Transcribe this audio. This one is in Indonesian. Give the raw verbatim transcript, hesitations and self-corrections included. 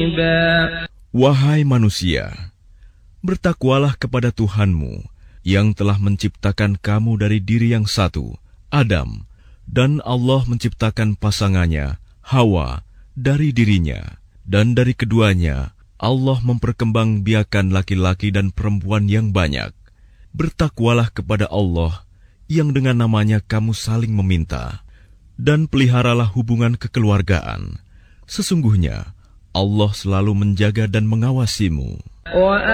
Wahai manusia, bertakwalah kepada Tuhanmu yang telah menciptakan kamu dari diri yang satu, Adam, dan Allah menciptakan pasangannya, Hawa, dari dirinya, dan dari keduanya Allah memperkembangbiakan laki-laki dan perempuan yang banyak. Bertakwalah kepada Allah yang dengan namanya kamu saling meminta, dan peliharalah hubungan kekeluargaan. Sesungguhnya Allah selalu menjaga dan mengawasimu.